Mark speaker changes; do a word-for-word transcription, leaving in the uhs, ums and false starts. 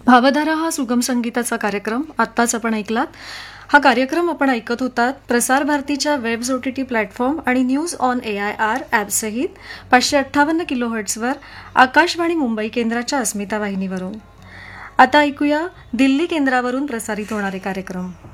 Speaker 1: भावधारा हा सुगम संगीताचा कार्यक्रम आत्ताच आपण ऐकलात. हा कार्यक्रम आपण ऐकत होतात प्रसार भारतीच्या webs O T T platform आणि news on A I R ॲपसहित पाचशे अठ्ठावन्न किलो हर्ट्सवर आकाशवाणी मुंबई केंद्राच्या अस्मिता वाहिनीवरून. आता ऐकूया दिल्ली केंद्रावरून प्रसारित होणारे कार्यक्रम.